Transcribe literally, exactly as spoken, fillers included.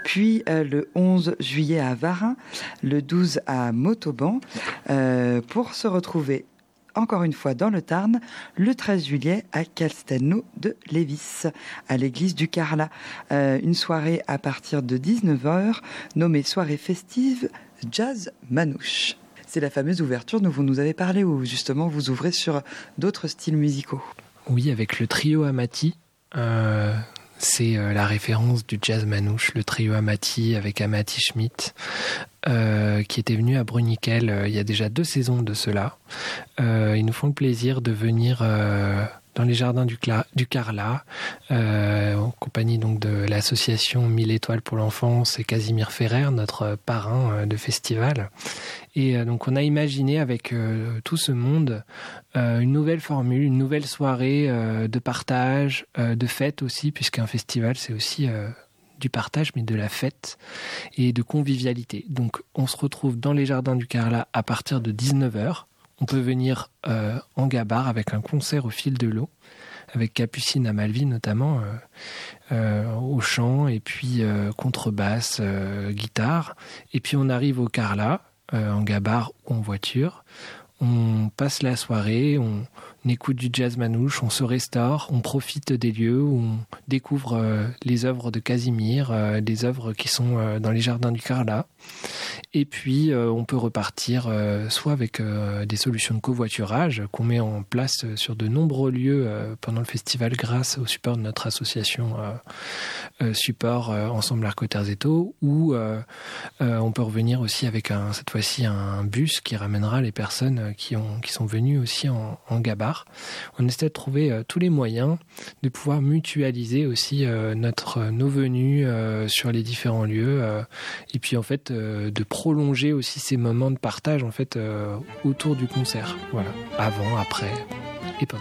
puis euh, le onze juillet à Varin, le douze à Montauban, euh, pour se retrouver encore une fois dans le Tarn, le treize juillet à Castelnau de Lévis, à l'église du Carlat. Euh, une soirée à partir de dix-neuf heures, nommée soirée festive Jazz Manouche. C'est la fameuse ouverture dont vous nous avez parlé, où justement vous ouvrez sur d'autres styles musicaux. Oui, avec le trio Amati. Euh, c'est euh, la référence du jazz manouche, le trio Amati avec Amati Schmidt, euh, qui était venu à Bruniquel euh, il y a déjà deux saisons de cela. Euh, ils nous font le plaisir de venir euh, dans les jardins du, Cla- du Carlat, euh, en compagnie donc de l'association mille étoiles pour l'enfance et Casimir Ferrer, notre parrain euh, de festival. Et euh, donc on a imaginé avec euh, tout ce monde euh, une nouvelle formule, une nouvelle soirée euh, de partage, euh, de fête aussi, puisqu'un festival c'est aussi euh, du partage, mais de la fête et de convivialité. Donc on se retrouve dans les jardins du Carlat à partir de dix-neuf heures. On peut venir euh, en gabarre avec un concert au fil de l'eau, avec Capucine Amalvi notamment, euh, euh, au chant, et puis euh, contrebasse, euh, guitare. Et puis on arrive au Carlat, euh, en gabarre ou en voiture. On passe la soirée, on écoute du jazz manouche, on se restaure, on profite des lieux, on découvre euh, les œuvres de Casimir, euh, des œuvres qui sont euh, dans les jardins du Carlat. Et puis euh, on peut repartir euh, soit avec euh, des solutions de covoiturage qu'on met en place sur de nombreux lieux euh, pendant le festival grâce au support de notre association euh, euh, Support euh, Ensemble Arco-Terzetto, ou euh, euh, on peut revenir aussi avec un, cette fois-ci un bus qui ramènera les personnes qui, ont, qui sont venues aussi en, en gabarre. On essaie de trouver euh, tous les moyens de pouvoir mutualiser aussi euh, notre, nos venues euh, sur les différents lieux euh, et puis en fait euh, de prolonger aussi ces moments de partage en fait euh, autour du concert. Voilà, avant, après et pendant.